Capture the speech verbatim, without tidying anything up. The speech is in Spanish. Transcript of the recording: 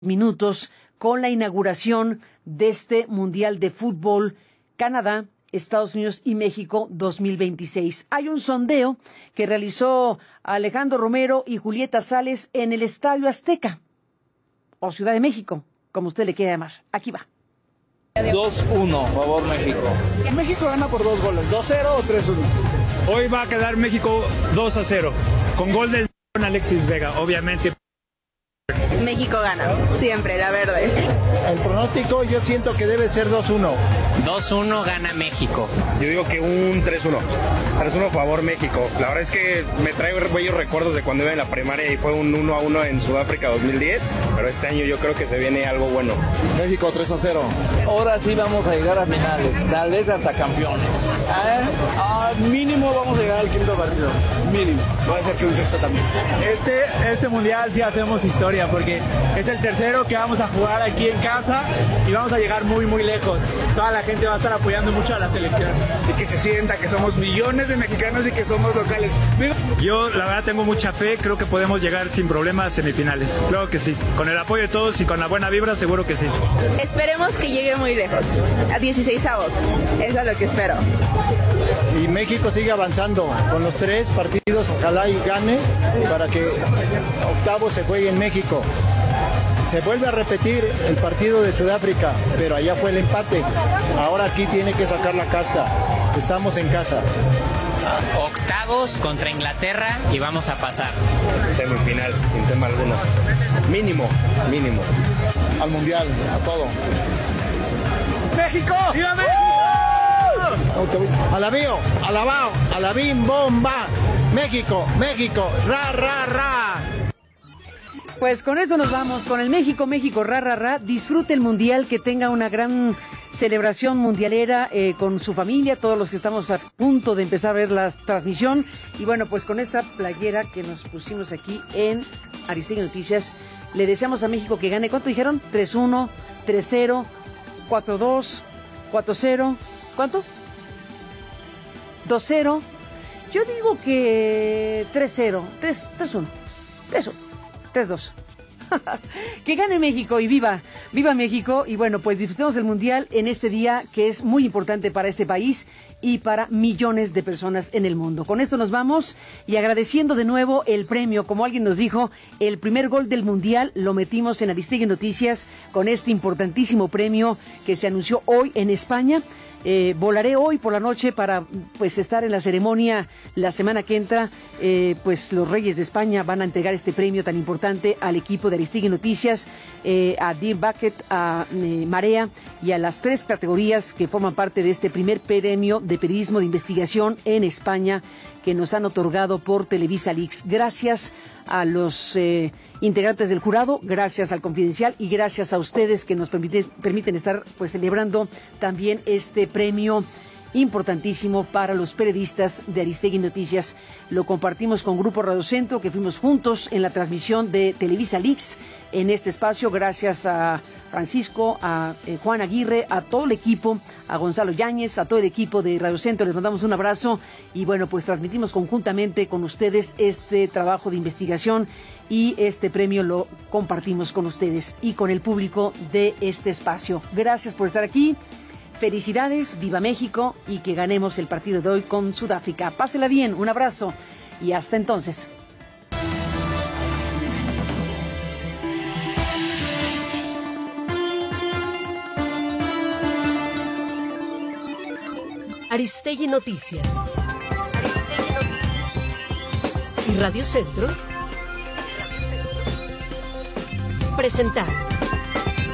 minutos con la inauguración de este Mundial de Fútbol Canadá, Estados Unidos y México dos mil veintiséis. Hay un sondeo que realizó Alejandro Romero y Julieta Sales en el Estadio Azteca, o Ciudad de México, como usted le quiera llamar. Aquí va. dos uno, favor México. México gana por dos goles, dos cero o tres uno. Hoy va a quedar México dos a cero, con gol del Alexis Vega, obviamente. México gana, siempre, la verde. El pronóstico yo siento que debe ser dos uno. dos uno gana México. Yo digo que un tres uno. tres uno favor México. La verdad es que me traigo bellos recuerdos de cuando iba en la primaria y fue un uno a uno en Sudáfrica dos mil diez, pero este año yo creo que se viene algo bueno. México tres a cero. Ahora sí vamos a llegar a finales, tal vez hasta campeones. ¿Eh? Ah, mínimo vamos a llegar al quinto partido. Mínimo. Puede ser que un sexto también. Este, este mundial sí hacemos historia porque es el tercero que vamos a jugar aquí en casa y vamos a llegar muy muy lejos. Toda la gente va a estar apoyando mucho a la selección. Y que se sienta que somos millones de mexicanos y que somos locales. Yo la verdad tengo mucha fe, creo que podemos llegar sin problemas a semifinales. Creo que sí, con el apoyo de todos y con la buena vibra seguro que sí. Esperemos que llegue muy lejos, a dieciséis avos, eso es lo que espero. Y México sigue avanzando con los tres partidos, ojalá y gane para que octavo se juegue en México. Se vuelve a repetir el partido de Sudáfrica, pero allá fue el empate. Ahora aquí tiene que sacar la casa. Estamos en casa. Octavos contra Inglaterra y vamos a pasar. Semifinal, sin tema alguno. Mínimo, mínimo. Al mundial, a todo. ¡México! ¡Viva México! Alabío, alabao, alabim, bomba. México, México, ra, ra, ra. Pues con eso nos vamos, con el México, México, ra, ra, ra. Disfrute el Mundial, que tenga una gran celebración mundialera eh, con su familia, todos los que estamos a punto de empezar a ver la transmisión. Y bueno, pues con esta playera que nos pusimos aquí en Aristegui Noticias, le deseamos a México que gane. ¿Cuánto dijeron? tres uno, tres cero, cuatro dos, cuatro cero. ¿Cuánto? dos cero. Yo digo que tres cero, tres uno, tres uno. tres dos. Que gane México y viva, viva México. Y bueno, pues disfrutemos el Mundial en este día que es muy importante para este país y para millones de personas en el mundo. Con esto nos vamos y agradeciendo de nuevo el premio. Como alguien nos dijo, el primer gol del Mundial lo metimos en Aristegui Noticias con este importantísimo premio que se anunció hoy en España. Eh, volaré hoy por la noche para pues estar en la ceremonia la semana que entra. Eh, pues los Reyes de España van a entregar este premio tan importante al equipo de Aristegui Noticias, eh, a Dear Bucket, a eh, Marea y a las tres categorías que forman parte de este primer premio de periodismo de investigación en España que nos han otorgado por Televisa Leaks. Gracias a los eh, integrantes del jurado, gracias al Confidencial y gracias a ustedes que nos permiten, permiten estar pues celebrando también este premio importantísimo para los periodistas de Aristegui Noticias. Lo compartimos con Grupo Radio Centro, que fuimos juntos en la transmisión de Televisa Leaks en este espacio. Gracias a Francisco, a eh, Juan Aguirre, a todo el equipo, a Gonzalo Yáñez, a todo el equipo de Radio Centro. Les mandamos un abrazo y bueno, pues transmitimos conjuntamente con ustedes este trabajo de investigación y este premio lo compartimos con ustedes y con el público de este espacio. Gracias por estar aquí. Felicidades, viva México y que ganemos el partido de hoy con Sudáfrica. Pásela bien, un abrazo y hasta entonces. Aristegui Noticias. Y Radio Centro presentaron.